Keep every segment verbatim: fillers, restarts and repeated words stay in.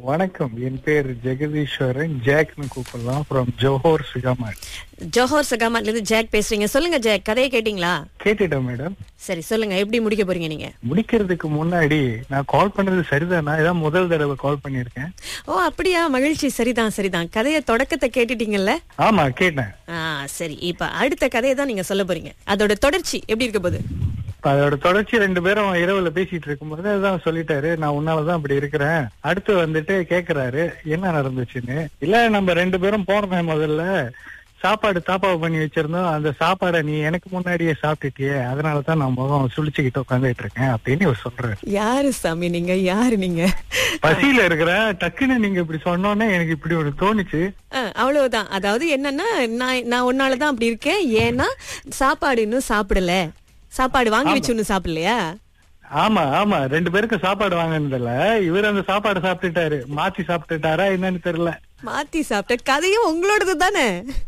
வணக்கம், என் பேர் ஜெகதீஸ்வரன். ஜாக்னு கூப்பிடலாம். From Johor சுகாமாட். ஜோஹர் சகாமாட்ல இருந்து ஜாக் பேசுறீங்க. சொல்லுங்க ஜாக், கதையை கேட்டீங்களா? கேட்டுட்டேன் மேடம். சரி சொல்லுங்க, எப்படி முடிக்க போறீங்க நீங்க? முடிக்கிறதுக்கு முன்னாடி நான் கால் பண்ணது சரிதானா? இதான் முதல் தடவை கால் பண்ணிருக்கேன். ஓ அப்படியா, மகிழ்ச்சி. சரிதான் சரிதான். கதைய தொடக்கத்தை கேட்டுட்டீங்கல்ல? ஆமா கேட்டேன். ஆ சரி, இப்ப அடுத்த கதையை தான் நீங்க சொல்ல போறீங்க. அதோட தொடர்ச்சி எப்படி இருக்க போகுது? அதோட தொடர்ச்சி ரெண்டு பேரும் இரவுல பேசிட்டு இருக்கும்போது அதான் சொல்லிட்டாரு, நான் உன்னாலதான் அப்படி இருக்கிறேன். அடுத்து வந்துட்டு கேக்குறாரு என்ன நடந்துச்சுன்னு. இல்ல நம்ம ரெண்டு பேரும் போனோமே, முதல்ல சாப்பாடு தாப்பாவை பண்ணி வச்சிருந்தோம், அந்த சாப்பாடை நீ எனக்கு முன்னாடியே சாப்பிட்டுட்டியே, அதனாலதான் நான் முகம் சுழிச்சுக்கிட்டு உட்காந்துட்டு இருக்கேன் அப்படின்னு இவர் சொல்றாரு. யாரு சாமி நீங்க? யாரு நீங்க? பசியில இருக்கிறேன். டக்குன்னு நீங்க இப்படி சொன்னோன்னே எனக்கு இப்படி ஒரு தோணுச்சு. அவ்வளவுதான். அதாவது என்னன்னா, நான் நான் உன்னாலதான் அப்படி இருக்கேன். ஏன்னா சாப்பாடு இன்னும் சாப்பிடல, சாப்பாடு வாங்கி வச்சு ஒண்ணு சாப்பிடலையா? ஆமா ஆமா, ரெண்டு பேருக்கு சாப்பாடு வாங்கினதுல இவர் அந்த சாப்பாடு சாப்பிட்டுட்டாரு. மாத்தி சாப்பிட்டுட்டாரா என்னன்னு தெரியல. மாத்தி சாப்பிட்ட கதையும் உங்களோடது தானே?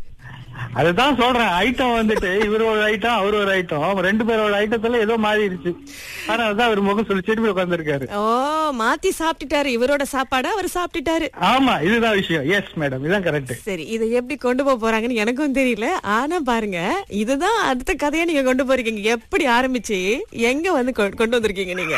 அதுதான் சொல்றேன். ஐட்டம் வந்துட்டு இவர் ஒரு ஐட்டம், அவர் ஒரு ஐட்டம், ரெண்டு பேரோட ஐட்டத்துல ஏதோ மாறிடுச்சு. ஆனா அதான் அவர் முகம் சொல்லி செடி உட்காந்துருக்காரு. ஓ, மாத்தி சாப்பிட்டுட்டாரு. இவரோட சாப்பாடா அவர் சாப்பிட்டுட்டாரு. ஆமா, இதுதான் விஷயம். எஸ் மேடம், இதுதான் கரெக்ட். சரி, இதை எப்படி கொண்டு போக போறாங்கன்னு எனக்கும் தெரியல. ஆனா பாருங்க, இதுதான் அடுத்த கதையா நீங்க கொண்டு போறீங்க. எப்படி ஆரம்பிச்சு எங்க வந்து கொ- கொண்டு வந்திருக்கீங்க நீங்க?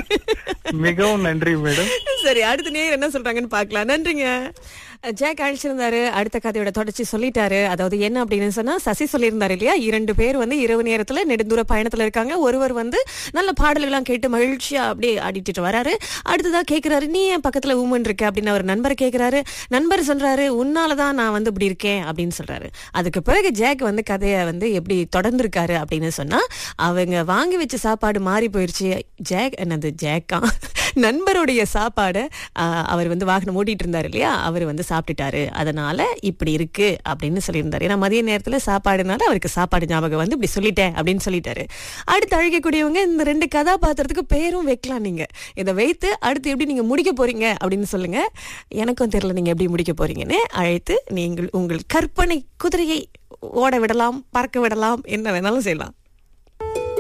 மிகவும் நன்றி மேடம். சரி, அடுத்த நேரம் என்ன சொல்றாங்கன்னு பாக்கலாம். நன்றிங்க. ஜாக் அழிச்சிருந்தாரு. அடுத்த கதையோட தொடர்ச்சி சொல்லிட்டாரு. அதாவது என்ன அப்படின்னு சொன்னா, சசி சொல்லியிருந்தாரு இல்லையா, இரண்டு பேர் வந்து இரவு நேரத்துல நெடுந்தூர பயணத்துல இருக்காங்க. ஒருவர் வந்து நல்ல பாடல்கள்லாம் கேட்டு மகிழ்ச்சியா அப்படியே ஆடிட்டு வராரு. அடுத்ததா கேக்குறாரு, நீ என் பக்கத்துல ஊமன் இருக்க அப்படின்னு அவர் நண்பரை கேக்குறாரு. நண்பர் சொல்றாரு, உன்னாலதான் நான் வந்து இப்படி இருக்கேன் அப்படின்னு சொல்றாரு. அதுக்கு பிறகு ஜாக் வந்து கதையை வந்து எப்படி தொடர்ந்திருக்காரு அப்படின்னு சொன்னா, அவங்க வாங்கி வச்ச சாப்பாடு மாறி போயிருச்சு. ஜாக் என்னது ஜாக்கா நண்பருடைய சாப்பாடை அவர் வந்து வாகனம் ஓட்டிட்டு இருந்தாரு இல்லையா, அவர் வந்து சாப்பிட்டுட்டாரு. அதனால இப்படி இருக்கு அப்படின்னு சொல்லியிருந்தாரு. ஏன்னா மதிய நேரத்துல சாப்பாடுனால அவருக்கு சாப்பாடு ஞாபகம் வந்து இப்படி சொல்லிட்டேன் அப்படின்னு சொல்லிட்டாரு. அடுத்து அழைக்கக்கூடியவங்க இந்த ரெண்டு கதாபாத்திரத்துக்கு பேரும் வைக்கலாம். நீங்க இதை வைத்து அடுத்து எப்படி நீங்க முடிக்க போறீங்க அப்படின்னு சொல்லுங்க. எனக்கும் தெரியல நீங்க எப்படி முடிக்க போறீங்கன்னு. அழைத்து நீங்கள் உங்கள் கற்பனை குதிரையை ஓட விடலாம், பறக்க விடலாம், என்ன வேணாலும் செய்யலாம்.